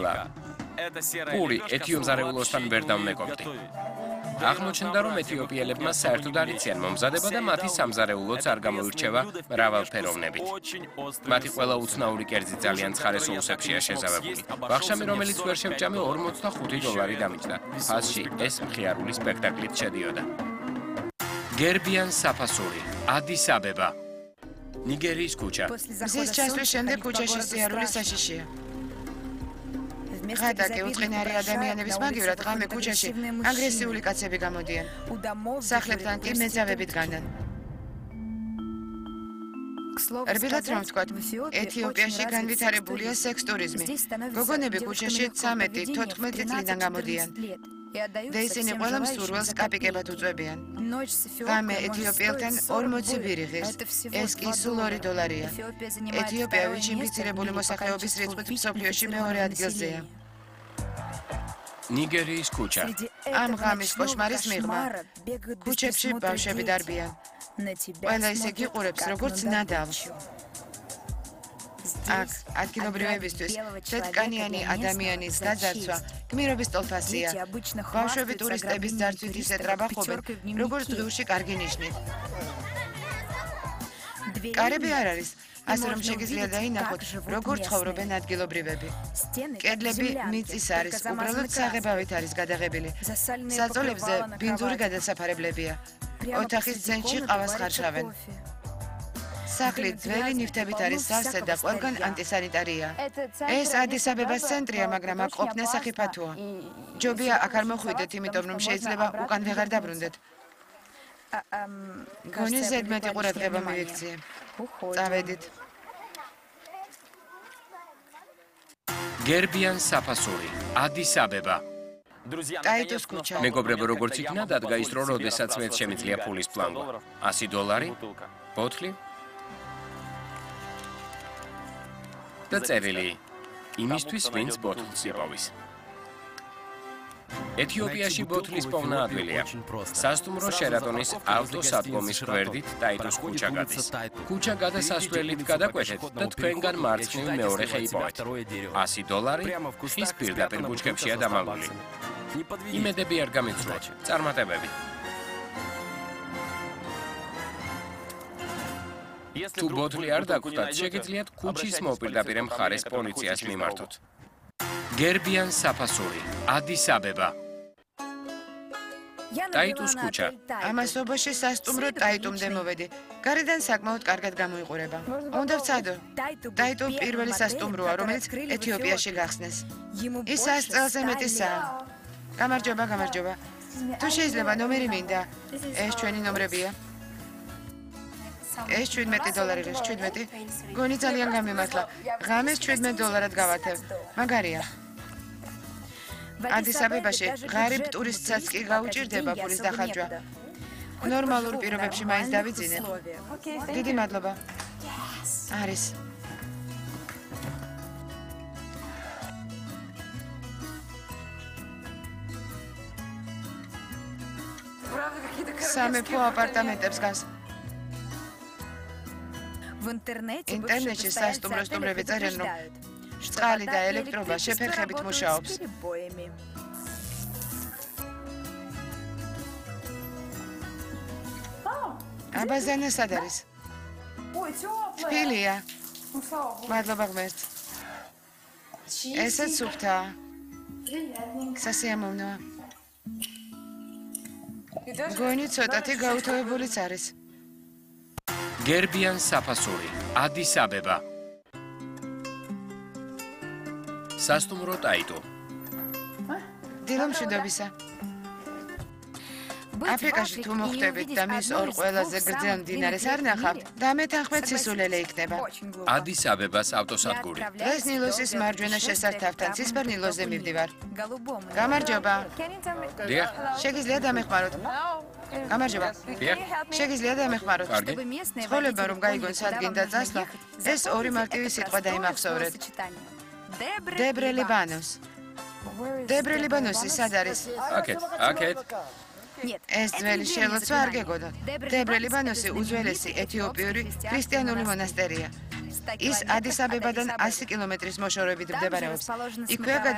ყოფილა. პური ეთიომზარეულოსთან ვერ დავმეკობდი. აღმოჩნდა, რომ ეთიოპიელებმა საერთოდ არ იციან მომზადება და მათი სამზარეულოც არ გამოირჩევა მრავალფეროვნებით. მათი ყველა უცნაური კერძი ძალიან ცხარე соусებშია შეზავებული. ვახშამი, რომელიც ვერ შევჭამე, $45 დამიჯდა. ფასში ეს მხიარული სპექტაკლით შედიოდა. გერბიან საფასური, ადის-აბება. ნიგერიის ქუჩა. მზის ჩასვლის შემდეგ ქუჩაში სიარული საშიშია. ღადაკი უწყინარი ადამიანების მაგივრად ღამე ქუჩაში აგრესიული კაცები გამოდიან. სახლებთან კი მეძავები დგანან. რბილად რომ ვთქვათ, ეთიოპიაში განვითარებულია სექს ტურიზმი. გოგონები ქუჩაში 13-14 წლიდან გამოდიან. და ისინი ყველა მსურველს კაპიკებად უწვევიან. ღამე ეთიოპიელთან 40 ბირი ღირს. ეს კი სულ $2. ეთიოპია ვიჩინფიცირებული მოსახლეობის რიცხვით მსოფლიოში მეორე ადგილზეა. ნიგერიის ქუჩა. ამ ღამის კოშმარის მიღმა ქუჩებში ბავშვები დარბიან. ყველა ისე გიყურებს, როგორც ნადავლს. აქ ადგილობრივებისთვის თეთრკანიანი ადამიანის გაძარცვა გმირობის ტოლფასია. ბავშვები ტურისტების ძარცვით ისე ტრაბახობენ, როგორც დღიურში კარგი ნიშნით. კარები არ არის, ასე რომ შეგიძლია დაინახოთ, როგორ ცხოვრობენ ადგილობრივები. კედლები მიწის არის, უბრალოდ საღებავით არის გადაღებილი. საწოლებზე ბინძური გადასაფარებლებია. ოთახის ცენტრში ყავას ხარშავენ. სახლი ძველი ნივთებით არის სავსე და ყველგან ანტისანიტარია. ეს ადის-აბებას ცენტრია, მაგრამ აქ ყოფნა სახიფათოა. ჯობია აქ არ მოხვიდეთ, იმიტომ რომ შეიძლება უკან ვეღარ დაბრუნდეთ. გონი ზედმეტი ყურადღება მივიქცია. წავედით. გერბიან საფასური, ადის-აბება. ტაიტოს ქუჩა. მეგობრებო, როგორც იქნა, დადგა ის დრო, როდესაც მეც შემიძლია ფულის პლანგვა. $100, ბოთლი და წერილი იმისთვის, ვინც ბოთლს იპოვის. ეთიოპიაში ბოთლის პოვნა ადვილია. სასტუმრო შერატონის ავტოსადგომის გვერდით ტაიტოს ქუჩა გადის. ქუჩა გადასასვლელით გადაკვეთეთ და თქვენგან მარცხნივ მეორე ხე იპოვეთ. $100 ხის პირდაპირ ბუჩქებშია დამალული. იმედები არ გამიცვლეთ. წარმატებები. თუ ბოთლი არ დაგხვდათ, შეგიძლიათ ქუჩის მოპირდაპირ მხარეს პოლიციას მიმართოთ. გერბიან საფასური, ადის-აბება. ტაიტოს ქუჩა. ამასობაში სასტუმრო ტაიტუმდე მოვედი. გარედან საკმაოდ კარგად გამოიყურება. უნდა ვცადო. ტაიტო პირველი სასტუმროა, რომელიც ეთიოპიაში გახსნეს. ის 100 წელზე მეტისაა. გამარჯობა, გამარჯობა. თუ შეიძლება ნომერი მინდა. ეს ჩვენი ნომრებია. ეს $17 არის, 17. გონი ძალიან გამიმართლა. ღამეს $17 გავათებ. მაგარია. ადის-აბებაში ღარიბ ტურისტსაც კი გაუჭირდება ფულის დახარჯვა. ნორმალურ პირობებში მაინც დავიძინეთ. დიდი მადლობა. არის. სამეფო აპარტამენტებს გას. ინტერნეტში სასტუმროები წერენ, რომ წყალი და ელექტრობა შეფერხებით მუშაობს. აბაზანა სად არის? თბილია. მადლობა ღმერთს. ესეც სუფთაა. სასიამოვნოა. გონი ცოტათი გაუთოვებულიც არის. გერბიან საფასური, ადის-აბება. სასტუმრო ტაიტო. დილომშვიდობისა. აფრიკაში თუ მოხვდებით და მის ორ ყველაზე გრძელ მდინარეს არ ნახავთ, და მეთანხმეთ სისულელე იქნება. ადის-აბებას ავტოსადგური. დღეს ნილოსის მარჯვენა შესართავთან ცისფერ ნილოსზე მივდივარ. გამარჯობა. დიახ. შეგიძლია დამეხმაროთ? გამარჯობა. დიახ. შეგიძლია დამეხმაროთ? კარგი. ცხოვრება რომ გაიგონ სადგენ და წასვლა, ეს ორი მარტივი სიტყვა დაიმახსოვრეთ. დებრე-ლიბანოს. დებრე-ლიბანოსი სად არის? აქეთ. ეს ძველი შელოცვა არ გეგოდოთ. დებრე-ლიბანოსი უძველესი ეთიოპიური ქრისტიანული მონასტერია. ის ადის-აბებადან 100 კილომეტრის მოშორებით მდებარეობს. იქვეა